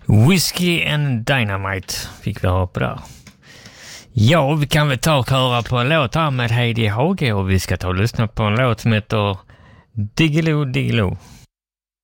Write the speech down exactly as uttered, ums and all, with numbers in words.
Whiskey and Dynamite fick vi höra på där. Ja, vi kan väl ta och höra på en låt här med Heidi Hage och vi ska ta och lyssna på en låt som heter Diggiloo Diggiloo.